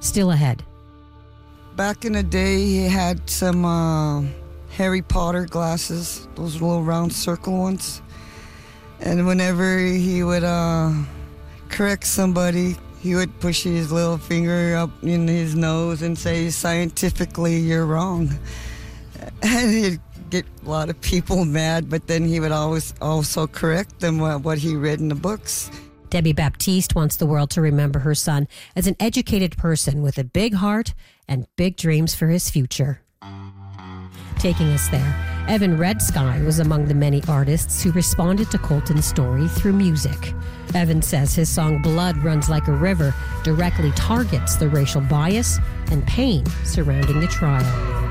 Still ahead. Back in the day, he had some Harry Potter glasses, those little round circle ones. And whenever he would correct somebody, he would push his little finger up in his nose and say, "Scientifically, you're wrong." And he'd get a lot of people mad, but then he would always also correct them what he read in the books. Debbie Baptiste wants the world to remember her son as an educated person with a big heart and big dreams for his future. Taking us there, Evan Red Sky was among the many artists who responded to Colton's story through music. Evan says his song Blood Runs Like a River directly targets the racial bias and pain surrounding the trial.